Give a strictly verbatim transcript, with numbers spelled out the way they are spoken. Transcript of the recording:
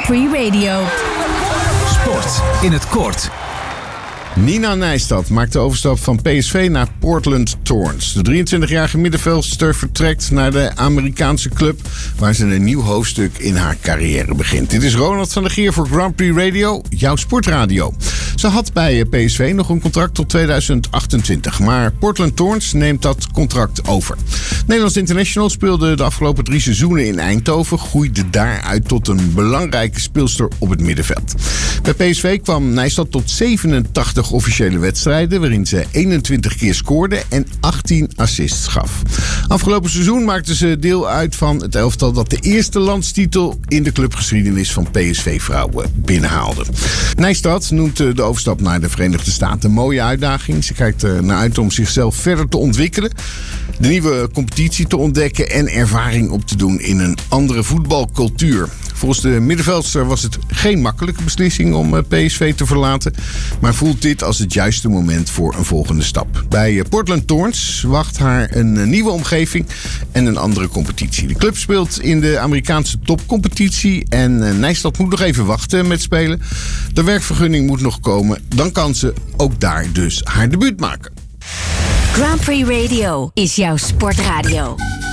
Prix Radio. Sport in het kort. Nina Nijstad maakt de overstap van P S V naar Portland Thorns. De drieëntwintigjarige middenveldster vertrekt naar de Amerikaanse club, waar ze een nieuw hoofdstuk in haar carrière begint. Dit is Ronald van der Gier voor Grand Prix Radio, jouw sportradio. Ze had bij P S V nog een contract tot tweeduizend achtentwintig, maar Portland Thorns neemt dat contract over. Nederlands International speelde de afgelopen drie seizoenen in Eindhoven, groeide daaruit tot een belangrijke speelster op het middenveld. Bij P S V kwam Nijstad tot zevenentachtig officiële wedstrijden, waarin ze eenentwintig keer scoorde en achttien assists gaf. Afgelopen seizoen maakte ze deel uit van het elftal dat de eerste landstitel in de clubgeschiedenis van P S V-vrouwen binnenhaalde. Nijstad noemt de overstap naar de Verenigde Staten een mooie uitdaging. Ze kijkt er naar uit om zichzelf verder te ontwikkelen, de nieuwe competitie te ontdekken en ervaring op te doen in een andere voetbalcultuur. Volgens de middenveldster was het geen makkelijke beslissing om P S V te verlaten, maar voelt dit als het juiste moment voor een volgende stap. Bij Portland Thorns wacht haar een nieuwe omgeving en een andere competitie. De club speelt in de Amerikaanse topcompetitie en Nijstad moet nog even wachten met spelen. De werkvergunning moet nog komen, dan kan ze ook daar dus haar debuut maken. Grand Prix Radio is jouw sportradio.